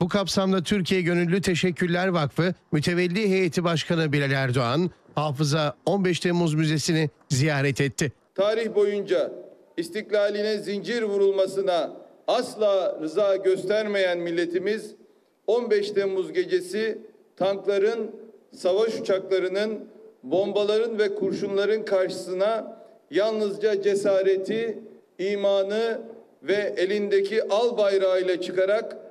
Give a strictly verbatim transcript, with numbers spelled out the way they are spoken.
Bu kapsamda Türkiye Gönüllü Teşekkürler Vakfı Mütevelli Heyeti Başkanı Bilal Erdoğan, Hafıza on beş Temmuz Müzesi'ni ziyaret etti. Tarih boyunca istiklaline zincir vurulmasına asla rıza göstermeyen milletimiz on beş Temmuz gecesi tankların, savaş uçaklarının, bombaların ve kurşunların karşısına yalnızca cesareti, imanı ve elindeki al bayrağıyla çıkarak